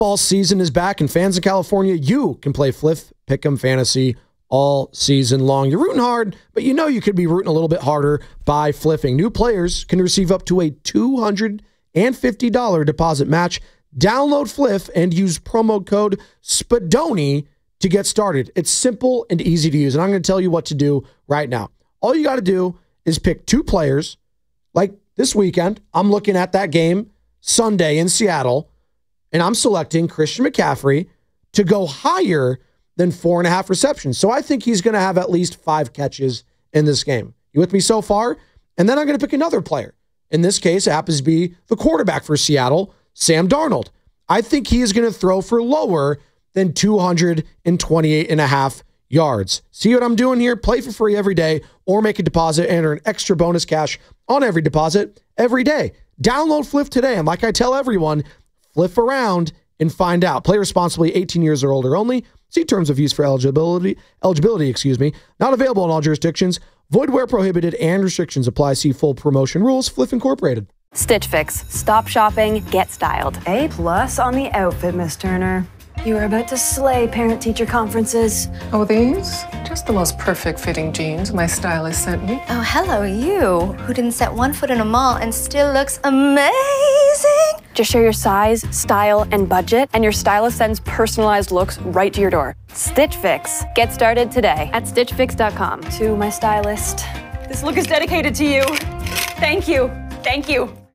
Football season is back, and fans in California, you can play Fliff Pick'em Fantasy all season long. You're rooting hard, but you know you could be rooting a little bit harder by flipping. New players can receive up to a $250 deposit match. Download Fliff and use promo code SPADONI to get started. It's simple and easy to use, and I'm going to tell you what to do right now. All you got to do is pick two players. Like this weekend, I'm looking at that game Sunday in Seattle, and I'm selecting Christian McCaffrey to go higher than 4.5 receptions. So I think he's going to have at least 5 catches in this game. You with me so far? And then I'm going to pick another player. In this case, it happens to be the quarterback for Seattle, Sam Darnold. I think he is going to throw for lower than 228.5 yards. See what I'm doing here? Play for free every day or make a deposit and earn extra bonus cash on every deposit every day. Download Fliff today. And like I tell everyone, Fliff around and find out. Play responsibly, 18 years or older only. See terms of use for eligibility, Not available in all jurisdictions. Void where prohibited and restrictions apply. See full promotion rules. Fliff Incorporated. Stitch Fix. Stop shopping, get styled. A+ on the outfit, Miss Turner. You are about to slay parent-teacher conferences. Oh, these? Just the most perfect fitting jeans my stylist sent me. Oh, hello, you, who didn't set one foot in a mall and still looks amazing. Just share your size, style, and budget, and your stylist sends personalized looks right to your door. Stitch Fix. Get started today at stitchfix.com. To my stylist. This look is dedicated to you. Thank you. Thank you.